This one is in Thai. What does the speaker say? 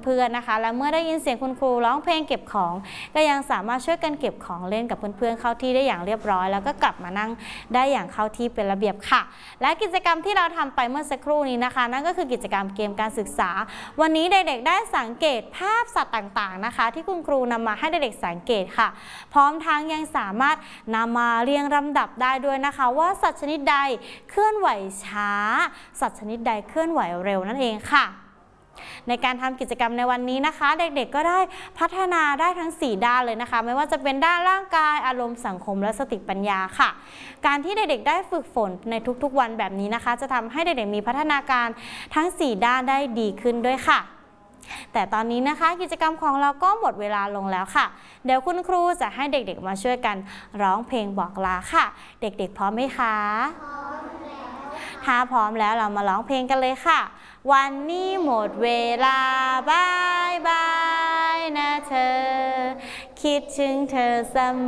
เพื่อนๆนะคะและเมื่อได้ยินเสียงคุณครูร้องเพลงเก็บของก็ยังสามารถช่วยกันเก็บของเล่นกับเพื่อนๆเข้าที่ได้อย่างเรียบร้อยแล้วก็กลับมานั่งได้อย่างเข้าที่เป็นระเบียบค่ะและกิจกรรมที่เราทำไปเมื่อสักครู่นี้นะคะนั่นก็คือกิจกรรมเกมการศึกษาวันนี้เด็กๆได้สังเกตภาพสัตว์ต่างๆนะคะที่คุณครูนำมาให้เด็กๆสังเกตค่ะพร้อมทั้งยังสามารถนำมาเรียงลำดับได้ด้วยนะคะว่าสัตว์ชนิดใดเคลื่อนไหวช้าสัตว์ชนิดใดเคลื่อนไหวเร็วนั่นเองค่ะในการทำกิจกรรมในวันนี้นะคะเด็กๆก็ได้พัฒนาได้ทั้ง4ด้านเลยนะคะไม่ว่าจะเป็นด้านร่างกายอารมณ์สังคมและสติปัญญาค่ะการที่เด็กๆได้ฝึกฝนในทุกๆวันแบบนี้นะคะจะทำให้เด็กๆมีพัฒนาการทั้ง4ด้านได้ดีขึ้นด้วยค่ะแต่ตอนนี้นะคะกิจกรรมของเราก็หมดเวลาลงแล้วค่ะเดี๋ยวคุณครูจะให้เด็กๆมาช่วยกันร้องเพลงบอกลาค่ะเด็กๆพร้อมไหมคะพร้อมแล้วถ้าพร้อมแล้วเรามาร้องเพลงกันเลยค่ะวันนี้หมดเวลาบายบายนะเธอคิดถึงเธอเสมอ